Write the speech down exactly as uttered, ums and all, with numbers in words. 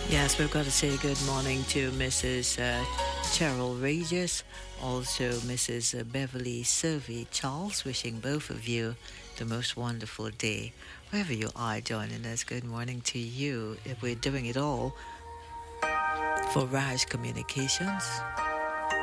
Yes, we've got to say good morning to Missus Uh, Cheryl Regis, also Missus uh, Beverly Sylvie Charles, wishing both of you the most wonderful day. Wherever you are joining us, good morning to you. If we're doing it all for Raj Communications.